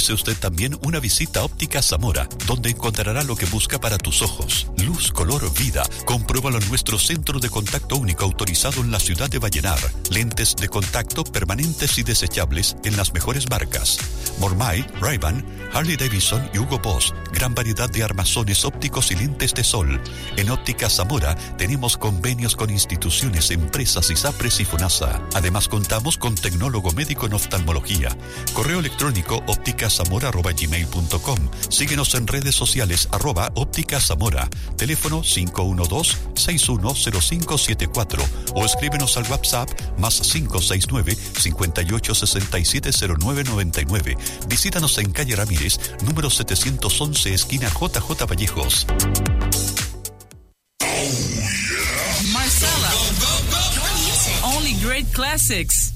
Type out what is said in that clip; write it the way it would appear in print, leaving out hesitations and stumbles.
Agéndese usted también una visita a Óptica Zamora, donde encontrará lo que busca para tus ojos. Luz, color, vida. Compruébalo en nuestro centro de contacto único autorizado en la ciudad de Vallenar. Lentes de contacto permanentes y desechables en las mejores marcas: Mormai, Ray-Ban, Harley Davidson y Hugo Boss. Gran variedad de armazones ópticos y lentes de sol. En Óptica Zamora tenemos convenios con instituciones, empresas, ISAPRES y FONASA. Además contamos con tecnólogo médico en oftalmología. Correo electrónico ópticazamora@gmail.com. Síguenos en redes sociales @Óptica Zamora. Teléfono 512-610574 o escríbenos al WhatsApp +569 58670999. Visítanos en calle Ramírez, número 711, esquina JJ Vallejos. Marcella. Only great classics.